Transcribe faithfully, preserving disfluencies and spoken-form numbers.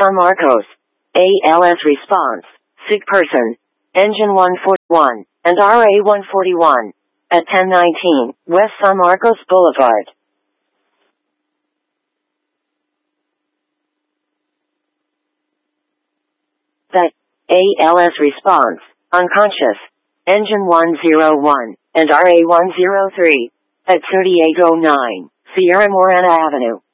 San Marcos. A L S response, sick person, engine one forty-one, and R A one forty-one, at ten nineteen, West San Marcos Boulevard. That A L S response, unconscious, engine one oh one, and R A one oh three, at thirty-eight oh nine, Sierra Morena Avenue.